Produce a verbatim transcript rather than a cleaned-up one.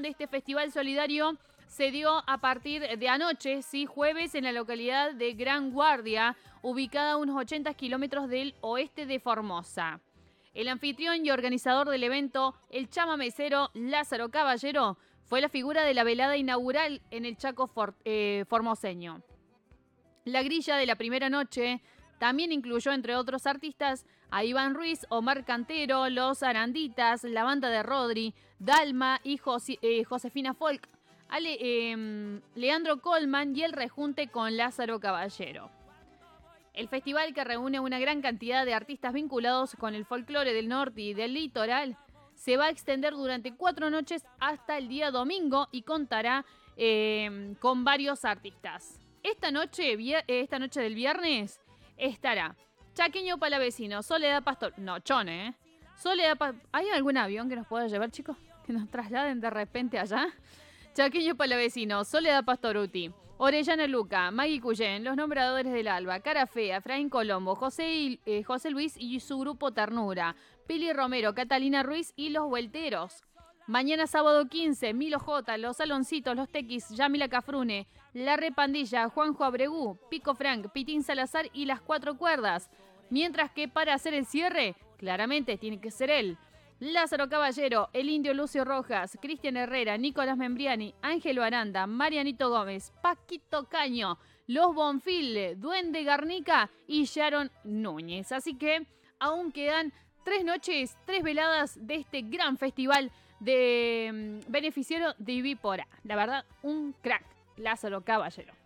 de este festival solidario se dio a partir de anoche, sí, jueves, en la localidad de Gran Guardia, ubicada a unos ochenta kilómetros del oeste de Formosa. El anfitrión y organizador del evento, el chamamecero Lázaro Caballero, fue la figura de la velada inaugural en el Chaco for, eh, formoseño. La grilla de la primera noche también incluyó, entre otros artistas, a Iván Ruiz, Omar Cantero, Los Aranditas, la banda de Rodri, Dalma y Jos- eh, Josefina Folk, Ale, eh, Leandro Colman y el rejunte con Lázaro Caballero. El festival, que reúne una gran cantidad de artistas vinculados con el folclore del norte y del litoral, se va a extender durante cuatro noches hasta el día domingo y contará eh, con varios artistas. Esta noche, esta noche del viernes estará Chaqueño Palavecino, Soledad Pastor... No, Chone, ¿eh? Soledad Pa- ¿Hay algún avión que nos pueda llevar, chicos? Que nos trasladen de repente allá. Chaqueño Palavecino, Soledad Pastoruti, Orellana Luca, Maggie Cuyén, Los Nombradores del Alba, Cara Fea, Efraín Colombo, José, y, eh, José Luis y su grupo Ternura, Pili Romero, Catalina Ruiz y Los Vuelteros. Mañana sábado quince, Milo J, Los Saloncitos, Los Tequis, Yamila Cafrune, La Repandilla, Juanjo Abregú, Pico Frank, Pitín Salazar y Las Cuatro Cuerdas. Mientras que para hacer el cierre, claramente tiene que ser él. Lázaro Caballero, el Indio Lucio Rojas, Cristian Herrera, Nicolás Membriani, Ángelo Aranda, Marianito Gómez, Paquito Caño, Los Bonfil, Duende Garnica y Sharon Núñez. Así que aún quedan tres noches, tres veladas de este gran festival de um, beneficiario de Ivipora. La verdad, un crack, Lázaro Caballero.